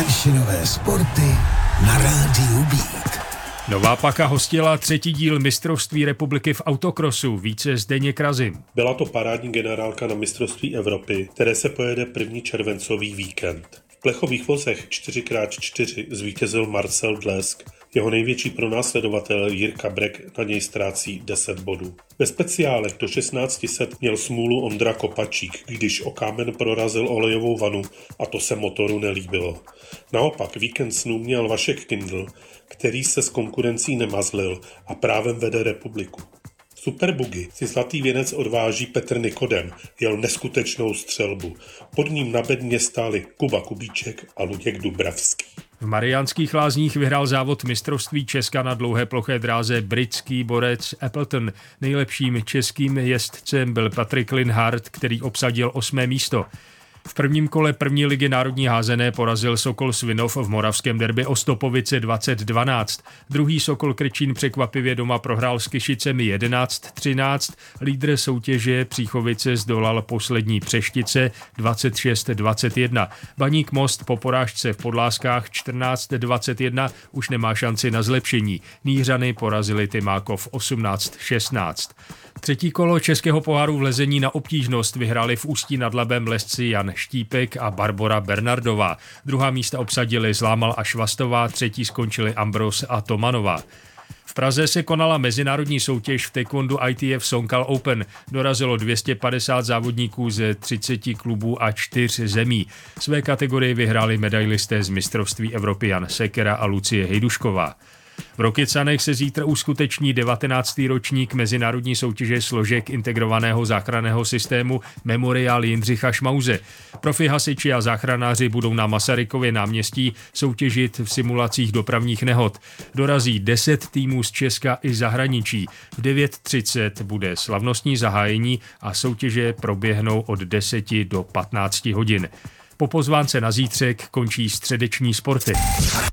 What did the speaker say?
Menšinové sporty na rádiu Beat. Nová Paka hostila 3. díl mistrovství republiky v autokrosu, více Zdeněk Razym. Byla to parádní generálka na mistrovství Evropy, které se pojede 1. červencový víkend. V plechových vozech 4x4 zvítězil Marcel Dlesk. Jeho největší pronásledovatel Jirka Brek na něj ztrácí 10 bodů. Ve speciálech do 1600 měl smůlu Ondra Kopačík, když o kámen prorazil olejovou vanu a to se motoru nelíbilo. Naopak víkend snů měl Vašek Kindl, který se s konkurencí nemazlil a právem vede republiku. V Superbugy si zlatý věnec odváží Petr Nikodem, jel neskutečnou střelbu. Pod ním na bedně stáli Kuba Kubíček a Luděk Dubravský. V Mariánských Lázních vyhrál závod mistrovství Česka na dlouhé ploché dráze britský borec Appleton. Nejlepším českým jezdcem byl Patrick Linhart, který obsadil 8. místo. V prvním kole první ligy národní házené porazil Sokol Svinov v moravském derby Ostopovice 2012. Druhý Sokol Krčín překvapivě doma prohrál s Kyšicemi 11-13. Lídr soutěže Příchovice zdolal poslední Přeštice 26-21. Baník Most po porážce v Podláskách 14-21 už nemá šanci na zlepšení. Nířany porazili Tymákov 18-16. Třetí kolo českého poháru v lezení na obtížnost vyhráli v Ústí nad Labem lezci Jan Štípek a Barbora Bernardová. Druhá místa obsadili Zlámal a Švastová, třetí skončili Ambros a Tomanová. V Praze se konala mezinárodní soutěž v taekwondu ITF Songkal Open. Dorazilo 250 závodníků ze 30 klubů a 4 zemí. Své kategorii vyhráli medailisté z mistrovství Evropy Jan Sekera a Lucie Hejdušková. V Rokycanech se zítra uskuteční 19. ročník mezinárodní soutěže složek integrovaného záchranného systému Memoriál Jindřicha Šmauze. Profi hasiči a záchranáři budou na Masarykově náměstí soutěžit v simulacích dopravních nehod. Dorazí 10 týmů z Česka i zahraničí. V 9:30 bude slavnostní zahájení a soutěže proběhnou od 10 do 15 hodin. Po pozvánce na zítřek končí středeční sporty.